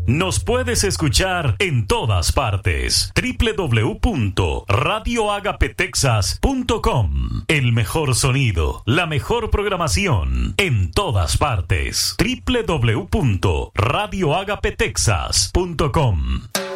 Nos puedes escuchar en todas partes. www.radioagapetexas.com. El mejor sonido, la mejor programación en todas partes. www.radioagapetexas.com.